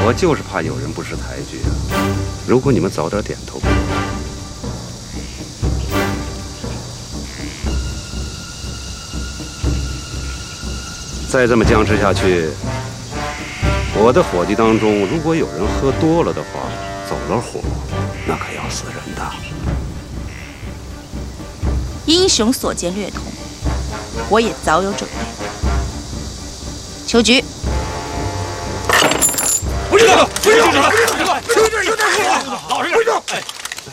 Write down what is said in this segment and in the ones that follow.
我就是怕有人不识抬举啊！如果你们早点点头给我，再这么僵持下去，我的伙计当中如果有人喝多了的话，走了火，那可要死人的。 英雄所见略同，我也早有准备。秋菊。 不是的，不是的，有点老实点。哎，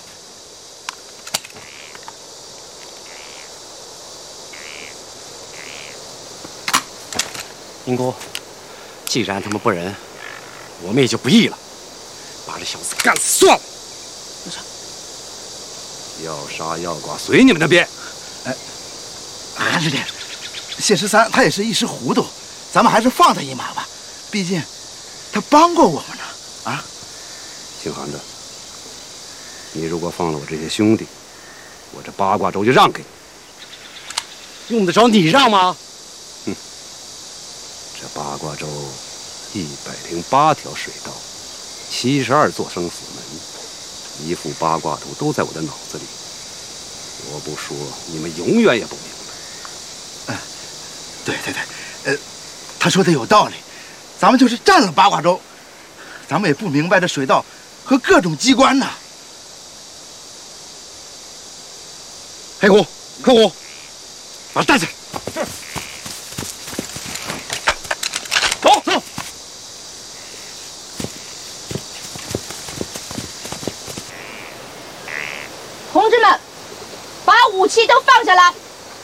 英公，既然他们不仁，我们也就不义了，把这小子干死算了。 要杀要剐随你们的便。 哎，韩师弟，谢13他也是一时糊涂，咱们还是放他一马吧，毕竟。 他帮过我们呢，啊！ 姓韩的，你如果放了我这些兄弟，我这八卦洲就让给你。 用得着你让吗？ 哼，这八卦洲108条水道，72座生死门，一副八卦图都在我的脑子里。我不说，你们永远也不明白。 对，他说的有道理。 咱们就是占了八卦洲，咱们也不明白这水道和各种机关呢。 黑虎，柯虎，把他带起来。是。走。 同志们，把武器都放下来。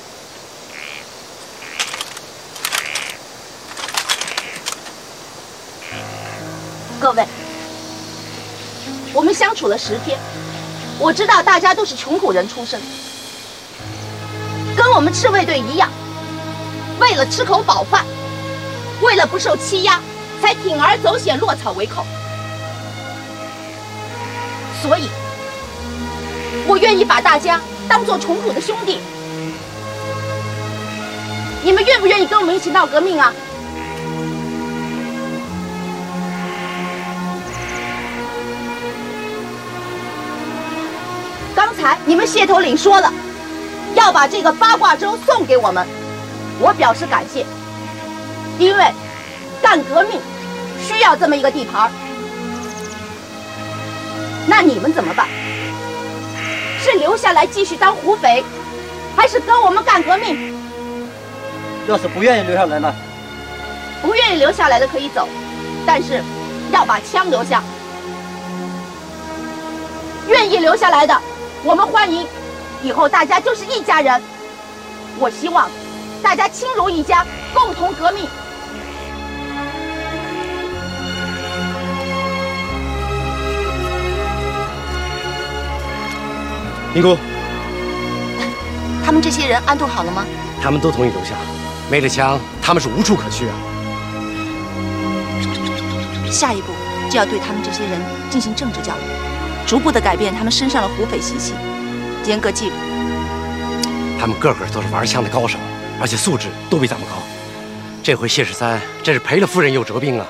各位，我们相处了10天，我知道大家都是穷苦人出身，跟我们赤卫队一样，为了吃口饱饭，为了不受欺压，才铤而走险、落草为寇。所以，我愿意把大家当作穷苦的兄弟。你们愿不愿意跟我们一起闹革命啊？ 刚才你们谢头领说了，要把这个八卦洲送给我们，我表示感谢。因为干革命需要这么一个地盘。那你们怎么办？是留下来继续当胡匪，还是跟我们干革命？ 要是不愿意留下来呢？ 不愿意留下来的可以走，但是要把枪留下。愿意留下来的。 我们欢迎，以后大家就是一家人。我希望大家亲如一家，共同革命。 尼姑， 他们这些人安顿好了吗？ 他们都同意留下，没了枪，他们是无处可去啊。 下一步就要对他们这些人进行政治教育。 逐步的改变他们身上的胡匪习气，严格纪律。 他们个个都是玩枪的高手，而且素质都比咱们高。这回谢13真是赔了夫人又折兵啊！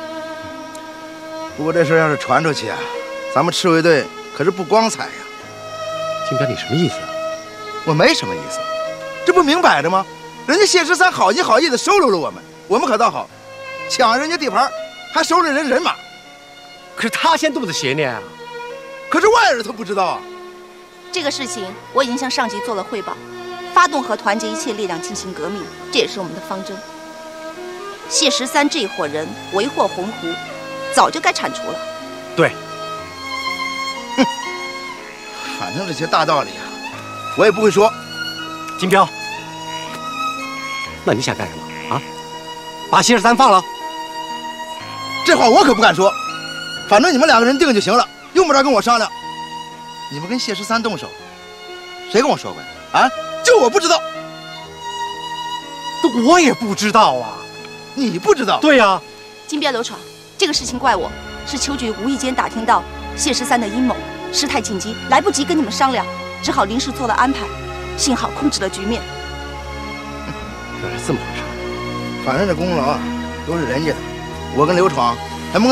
不过这事要是传出去啊，咱们赤卫队可是不光彩呀。 金彪，你什么意思啊？ 我没什么意思，这不明摆着吗？人家谢13好心好意的收留了我们，我们可倒好，抢人家地盘，还收了人马。 可是他先动的邪念啊！ 可是外人他不知道啊。 这个事情我已经向上级做了汇报，发动和团结一切力量进行革命，这也是我们的方针。谢13这一伙人为祸鸿鹄，早就该铲除了。 对。 哼，反正这些大道理啊，我也不会说。 金彪，那你想干什么啊？把谢13放了？ 这话我可不敢说，反正你们2个人定就行了。 用不着跟我商量，你们跟谢13动手，谁跟我说过呀？啊，就我不知道， 我也不知道啊。 你不知道？ 对呀。 金彪刘闯，这个事情怪我，是邱局无意间打听到谢13的阴谋，事态紧急，来不及跟你们商量，只好临时做了安排，幸好控制了局面。 原来这么回事。 反正这功劳啊，都是人家的，我跟刘闯